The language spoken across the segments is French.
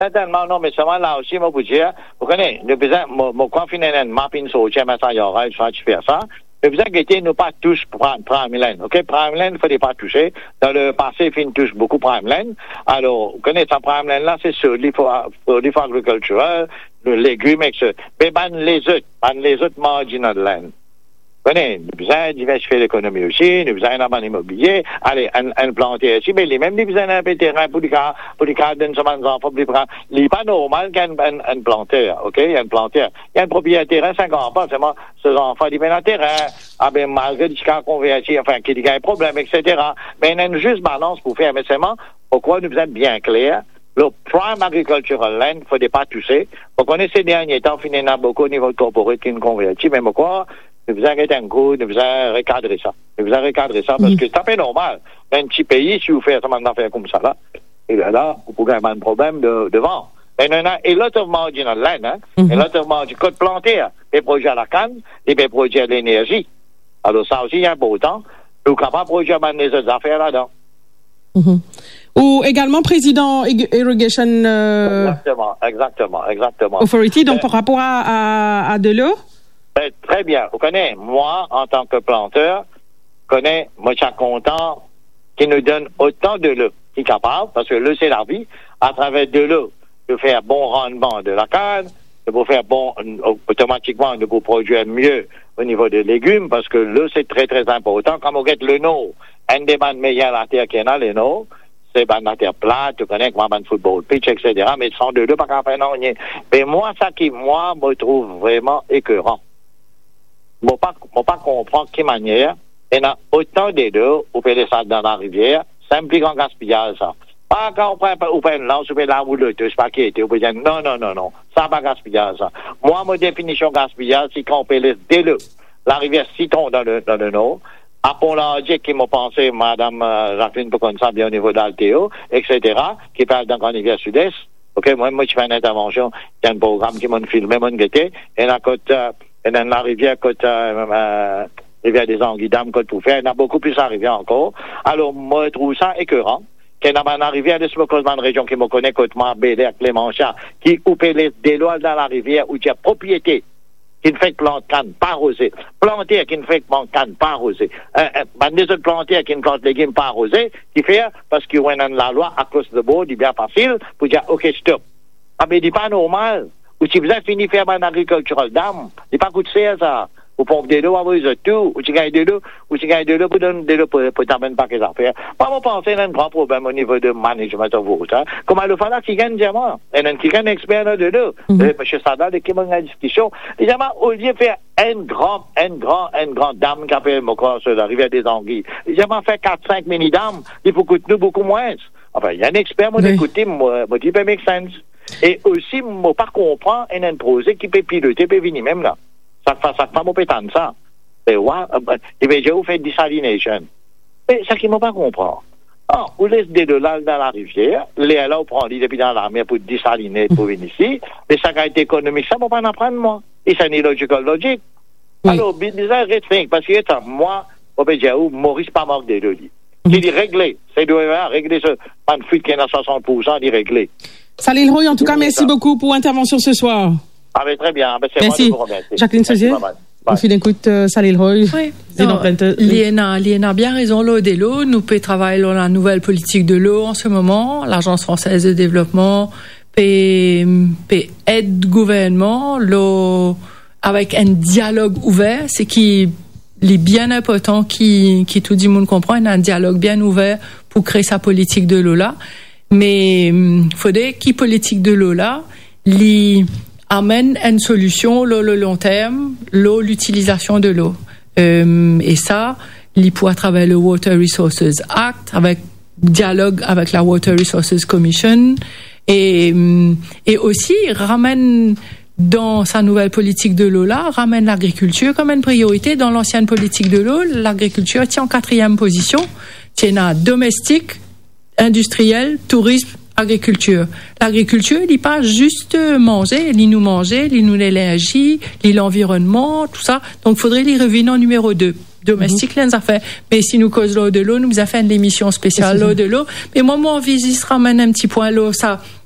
Certainement, non, mais seulement là aussi, moi, vous dire, vous connaissez, le besoin, mon confinement, mapping sur le chemin, ça, il y aura, je vais faire ça. Le besoin qui nous pas tous Primeland, ok? Primeland, il faut pas toucher. Dans le passé, il touche beaucoup Primeland. Alors, vous connaissez, ça, Primeland, là, c'est sur l'IFO agricultural, le légume, etc. Mais, les autres marginal land. Vous connaissez, nous besoin de diversifier l'économie aussi, nous besoin d'un immobilier, allez, un planter aussi, mais les mêmes, nous besoin d'un terrain pour les cas d'un semaine d'enfants, il n'est pas normal qu'il y ait un planter, ok? Il y a un planter. Il y a un propriétaire terrain, 5 enfants, c'est moi, ces enfants, ils viennent un terrain, ah ben, malgré des cas convertis, enfin, qu'il y a un problème, etc. Mais il y a une juste balance pour faire, mais seulement, pourquoi nous besoin bien clair? Le prime agricultural land, il ne faut pas toucher. Vous connaissez ces derniers temps, il y a beaucoup au niveau de corporate qui nous convertit, mais pourquoi? Nous vous arrêtez un coup, nous vous recadrer ça. Nous vous recadrer ça parce que c'est pas normal. Un petit pays, si vous faites une affaire comme ça là, et là, vous pouvez avoir un problème de vent. Mais il y a a lot of marginal land, hein. A lot of marginal code planté, des projets à la canne, des projets à l'énergie. Alors ça aussi, il y a important. Nous sommes capables de produire les autres affaires là-dedans. Ou également président Irrigation exactement. Authority, donc par rapport à de l'eau? Très bien. Vous connaissez, moi, en tant que planteur, moi, je suis content qu'il nous donne autant de l'eau qu'il est capable, parce que l'eau, c'est la vie. À travers de l'eau, de faire bon rendement de la canne, de vous faire automatiquement, de vous produire mieux au niveau des légumes, parce que l'eau, c'est très, très important. Comme vous regardez le nord, un des bandes meilleurs la terre qu'il y en a, le nord, c'est la terre plate, tu connais, comme un football pitch, etc. Mais sans de l'eau, pas qu'à faire non, mais moi, ça qui, moi, me trouve vraiment écœurant. Moi, pas comprendre quelle manière, il y a autant d'eau, vous pouvez ça dans la rivière, c'est un plus grand gaspillage, ça. Pas quand on prend une lance, vous pouvez la rouler, c'est pas qui était, vous pouvez dire, non, ça pas gaspillage, ça. Moi, ma définition gaspillage, c'est quand on peut laisser de l'eau, la rivière Citron dans le nord, à Pont-Landier, qui m'a pensé, madame Jacqueline Poconsa, bien au niveau d'Altéo, etc., qui parle dans la rivière sud-est. Ok, moi, je fais une intervention, il y a un programme qui m'a filmé, mon guetté, et la côte, et dans la rivière, rivière des Anguilles, dame, côte pour faire, il y en a beaucoup plus à rivière encore. Alors, moi, je trouve ça écœurant. Qu'il y a une rivière de Smokosman région qui me connaît, côte Bélère, Clémentia, qui coupe des lois dans la rivière où il y a propriété qui ne fait que plante canne, pas arrosée. Planter qui ne fait que plante canne, pas arrosée. Des autres plantiers qui ne plantent légumes, pas arrosés, qui fait, parce qu'ils ont la loi à cause de beau, dit bien facile, pour dire, OK, stop. Ah, mais il dit pas normal. Ou si vous avez fini de faire une agriculture d'âme, il n'est pas coûté ça. Vous pompez de l'eau, vous avez tout. Ou tu gagnes de l'eau, vous donnez de l'eau pour t'amener pas les affaires. Pas vous pensez qu'il y a un grand problème au niveau de management de votre. Comment le faire qui gagne diamant? Et un qui gagne expert de l'eau. Monsieur Sadal, qui m'a une discussion. Évidemment, au lieu de faire une grande dame qui appelle mon corps sur la rivière des Anguilles, évidemment, fait 4-5 mini-dames, il faut coûter nous beaucoup moins. Enfin, il y a un expert, moi, d'écouter, moi, dit, ça make sense. Et aussi, moi, pas comprendre un projet qui peut piloter, peut venir même là. Ça fait mon pétane, ça. Et ouais, il va déjà faire desalination. Mais ça qui m'a pas comprendre. Ah, vous laissez des dollars dans la rivière, les là, on prend depuis dans la mer pour desaliner, pour venir ici, mais ça a été économique, ça, ne pas en apprendre, moi. Et ça n'est logique. Alors, bizarre, parce que, moi, on peut dire, Maurice pas manque de l'eau. Il est réglé. C'est de régler ce pan-fuite qui est à 60%, il est réglé. Salil Roy, en tout cas, merci beaucoup pour l'intervention ce soir. Ah, mais très bien. C'est merci. Moi de vous remercier. Jacqueline Sauzier. On fait d'écoute Salil Roy. Oui. Liena bien raison, l'eau de l'eau. Nous peut travailler dans la nouvelle politique de l'eau en ce moment. L'Agence française de développement peut aide gouvernement l'eau avec un dialogue ouvert. C'est qui est bien important qui tout le monde comprend. Un dialogue bien ouvert pour créer sa politique de l'eau là. Mais faudrait qui politique de l'eau là amène une solution le long terme, l'utilisation de l'eau. Et ça, pour à travers le Water Resources Act, avec dialogue avec la Water Resources Commission, et aussi ramène dans sa nouvelle politique de l'eau là, ramène l'agriculture comme une priorité. Dans l'ancienne politique de l'eau, l'agriculture tient en 4e position. Tient domestique, industriel, tourisme, agriculture. L'agriculture, il n'est pas juste manger, il nous manger, il nous l'énergie, il l'environnement, tout ça. Donc, il faudrait les revenir en numéro 2. Domestique, les affaires. Mais si nous causons l'eau de l'eau, nous avons fait une émission spéciale l'eau de l'eau. Mais moi, mon envie, il se ramène un petit point l'eau, ça.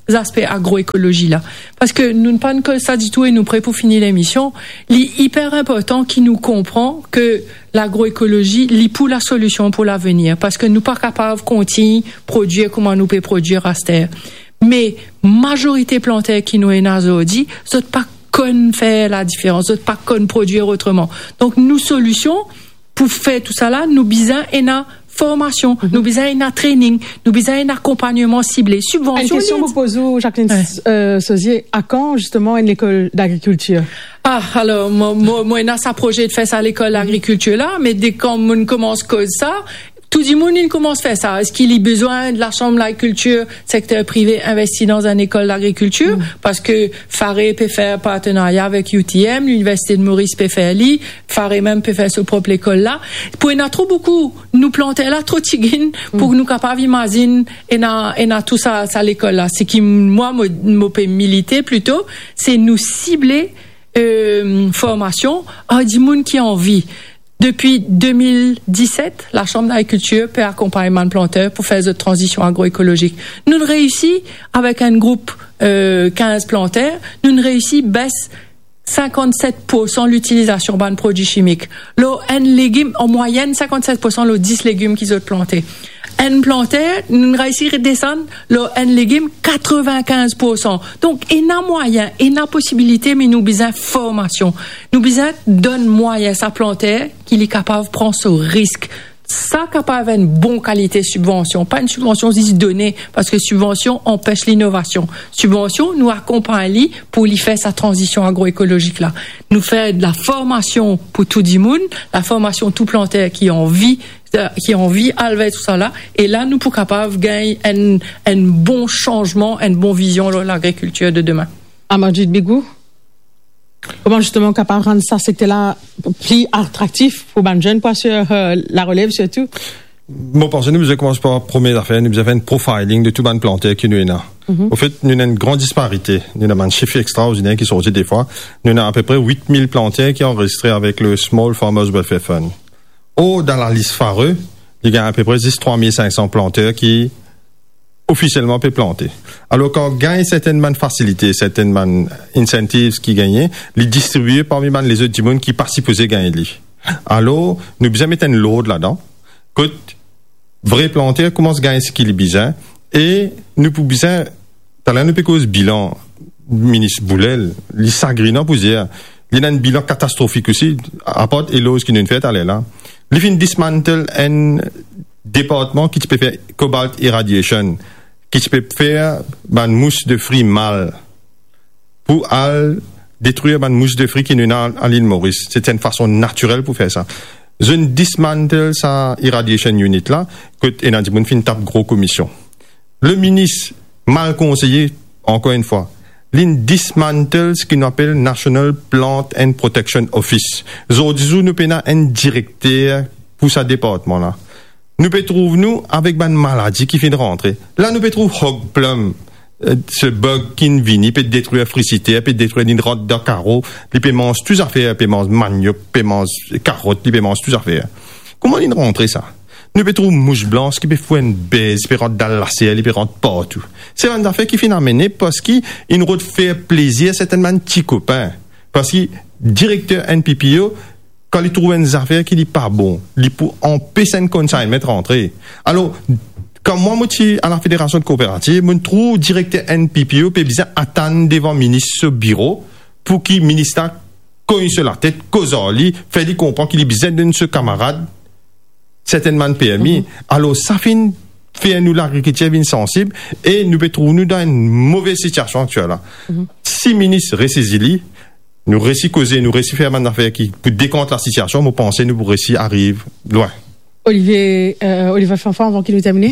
aspects agroécologie là. Parce que nous ne parlons que ça du tout et nous prêts pour finir l'émission. Il est hyper important qu'il nous comprend que l'agroécologie, il pour la solution pour l'avenir. Parce que nous pas capables de continuer produire comment nous peut produire à cette terre. Mais, majorité plantaire qui nous est nazodi, c'est pas qu'on fait la différence, c'est pas qu'on produire autrement. Donc, nous solutions, pour faire tout ça là, nous besoin une formation, nous besoin une training, nous besoin un accompagnement ciblé, subvention. Une question vous pose, Jacqueline Sauzier, à quand justement une école d'agriculture? Alors, moi, on a sa projet de faire ça à l'école d'agriculture là, mais dès qu'on commence comme ça, tout le monde il commence à faire ça. Est-ce qu'il a besoin de la chambre d'agriculture, secteur privé investi dans une école d'agriculture? Parce que Faré peut faire partenariat avec UTM, l'Université de Maurice peut faire l'I, Faré même peut faire sa propre école là. Pour il y en a trop beaucoup, nous planter là, trop tigine, pour que nous capables d'imaginer, et na tout ça à l'école là. C'est qui, moi, peux militer plutôt, c'est nous cibler, formation, du monde qui a envie. Depuis 2017, la Chambre d'agriculture peut accompagner les planteurs pour faire cette transition agroécologique. Nous réussi avec un groupe 15 planteurs, nous réussi baisse 57% l'utilisation de produits chimiques. Là, un légume en moyenne 57% les 10 légumes qu'ils ont plantés. Un planteur, nous réussi à descendre là un légume 95%. Donc, il y a moyen, il y a possibilité, mais nous besoin formation. Nous besoin donner moyen à planter qu'il est capable de prendre ce risque. Ça capable d'avoir une bonne qualité de subvention, pas une subvention donnée parce que subvention empêche l'innovation. Subvention nous accompagne pour lui faire sa transition agroécologique là. Nous faire de la formation pour tout le monde, la formation tout planteur qui a envie à lever tout ça là, et là nous pour capable gagner un bon changement, une bonne vision de l'agriculture de demain. Amadjid Bigou, comment justement capable de rendre ça secteur-là plus attractif pour les jeunes, pour sur la relève surtout? Bon, parce que nous avons commencé par la première affaire, nous avons un profiling de tout le plantaire qui nous est là. Au fait, nous avons une grande disparité. Nous avons un chiffre extraordinaire qui sortit des fois. Nous avons à peu près 8000 plantaires qui sont enregistrés avec le Small Farmers Welfare Fund. Dans la liste phare, il y a à peu près 3500 planteurs qui officiellement peuvent planter. Alors quand on gagne certaines facilités, certaines incentives qui gagnent, les distribuer parmi les autres monde qui pas supposés gagner. Alors, nous besoin mettre une load là-dedans. Que vrai planter commence à gagner ce qu'il est besoin, et nous pouvons besoin, nous peut cause bilan, ministre Boulel, les sagrina pour dire, il y a un bilan catastrophique aussi, à part Elos qui nous fait aller là. Il faut dismantle un département qui peut faire cobalt irradiation, qui peut faire une mousse de fruits mâle, pour détruire une mousse de fruits qui nous a à l'île Maurice. C'est une façon naturelle pour faire ça. Je dismantle sa irradiation unit là, que et dit une tape gros commission. Le ministre mal conseillé, encore une fois, dismantle ce qu'on appelle National Plant and Protection Office. Aujourd'hui, nous avons un directeur pour ce département là. Nous pouvons trouver nous avec une maladie qui vient de rentrer. Là, nous pouvons trouver hog plum, ce bug qui vient, peut détruire fricité, peut détruire une rotte de carreau, il peut manger toutes affaires, il peut manger manioc, il peut manger carottes, il peut manger toutes affaires. Comment il rentre ça? Nous pouvons trouver mouche blanche qui peut faire une baise, il peut rentrer dans la selle, il peut rentrer partout. C'est une affaire qui finit amener parce qu'il nous fait plaisir certainement petit copain. Parce que directeur NPPO, quand il trouve une affaire qui n'est pas bon, il peut empêcher un consignment de rentrer. Alors, quand moi, je suis à la Fédération de coopératives, je trouve directeur NPPO peut bien attendre devant le ministre ce bureau pour qu'il le ministre cogne sur la tête, cause lui, fait lui comprendre qu'il a besoin de ce camarade, certainement PMI. Alors, ça fait nous l'agriculture insensible et nous trouvons nous dans une mauvaise situation actuelle. Si le ministre ressaisit, nous réussi causer, nous réussi faire une affaire qui peut décompter la situation, nous pensons nous pour réussir arrive loin. Olivier Fanfan, avant qu'il nous termine.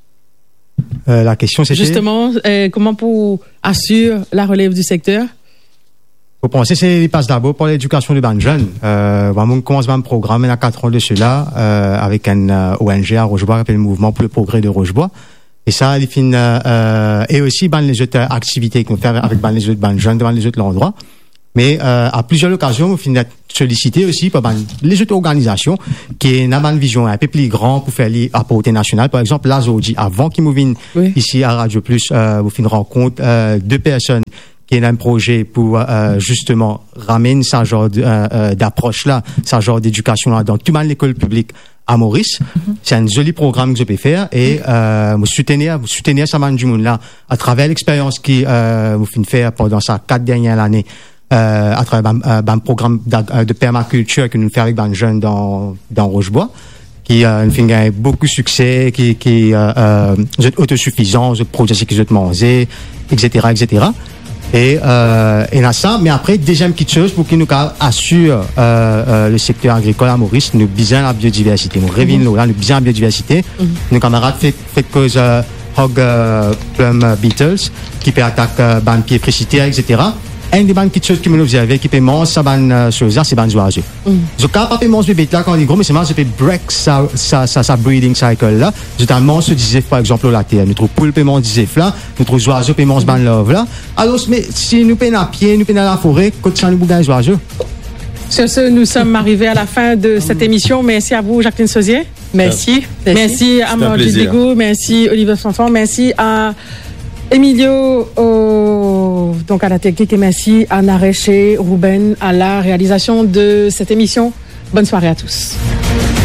La question c'était justement comment pour assurer la relève du secteur. Faut penser c'est il passe d'abord pour l'éducation des jeunes. On commence un programme il y a 4 ans de cela avec un ONG à Rochebois qui s'appelle le Mouvement pour le progrès de Rochebois. Et ça, il finit et aussi les autres activités qu'on fait avec les autres jeunes devant les autres endroits. Mais à plusieurs occasions, on finit sollicité aussi par les autres organisations qui ont une vision un peu plus grande pour faire les apports nationaux. Par exemple, l'Azodi, avant qu'ils viennent ici à Radio Plus, vous finissez rencontre deux personnes qui ont un projet pour justement ramener ce genre d'approche-là, ce genre d'éducation-là dans toute l'école publique à Maurice. C'est un joli programme que je peux faire et vous soutenir ça du monde là à travers l'expérience qui vous finissez faire pendant ces 4 dernières années. À travers un programme de permaculture que nous faisons avec des jeunes dans Rochebois, qui nous fait beaucoup de succès, qui est autosuffisant, de projets qui sont mangés, etc., etc. Et là ça, mais après, deuxième petite chose pour qu'il nous assure le secteur agricole à Maurice, nous besoin la biodiversité. Nous revenons là, nous besoin la biodiversité. Nos camarades fait cause Hog Plum Beetles, qui peut attaquer ban pied précité, etc. Un des bonnes petites choses qui me l'observent, qui peut manger ça bonne chose, c'est bonne oiseaux. Je capable de manger bébé là quand il est gros, mais c'est moi je peux break sa breeding cycle là. Notamment ce disait par exemple la terre, notre poule peut manger disait là, notre oiseau peut manger bonne love là. Alors mais si nous peinons à pied, nous peinons dans la forêt, quand ça nous bouge les oiseaux. Sur ce, nous sommes arrivés à la fin de cette émission. Merci à vous, Jacqueline Sauzier. Merci. Merci à Margie Digou. Merci Olivier Sanson. Merci à Emilio, donc à la technique, et merci à Nareche Ruben à la réalisation de cette émission. Bonne soirée à tous.